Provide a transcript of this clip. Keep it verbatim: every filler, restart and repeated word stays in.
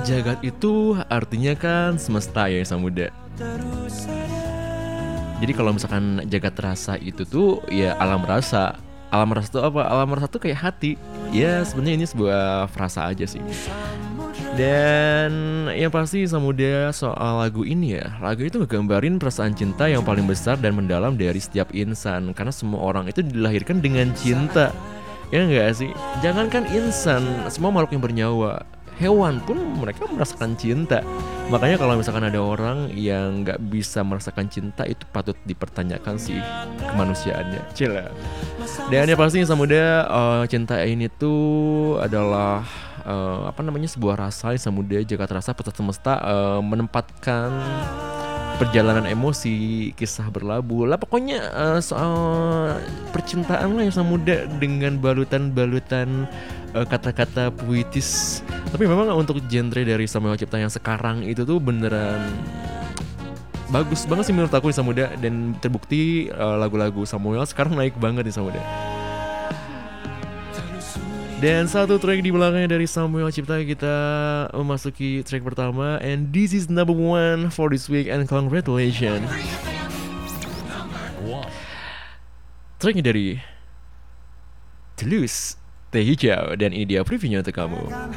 Jagat itu artinya kan semesta ya Samuda. Jadi kalau misalkan jagat rasa itu tuh ya alam rasa. Alam rasa itu apa? Alam rasa tuh kayak hati. Ya sebenarnya ini sebuah frasa aja sih. Dan yang pasti Samuda soal lagu ini ya, lagu itu ngegambarin perasaan cinta yang paling besar dan mendalam dari setiap insan. Karena semua orang itu dilahirkan dengan cinta. Ya enggak sih? Jangankan insan, semua makhluk yang bernyawa, hewan pun mereka merasakan cinta. Makanya kalau misalkan ada orang yang nggak bisa merasakan cinta, itu patut dipertanyakan sih kemanusiaannya. Cila. Dan yang pasti Samuda, uh, cinta ini tuh adalah uh, apa namanya sebuah rasa yang Samuda jagat rasa pusat semesta uh, menempatkan perjalanan emosi, kisah berlabuh lah pokoknya uh, soal percintaan lah yang Samuda dengan balutan-balutan uh, kata-kata puitis. Tapi memang untuk genre dari Samuel Cipta yang sekarang itu tuh beneran bagus banget sih menurut aku di Samuda. Dan terbukti uh, lagu-lagu Samuel sekarang naik banget di Samuda. Dan satu track di belakangnya dari Samuel Cipta, kita memasuki track pertama. And this is number one for this week and congratulations. Tracknya dari Tulus, Teh Hijau. Dan ini dia previewnya untuk kamu.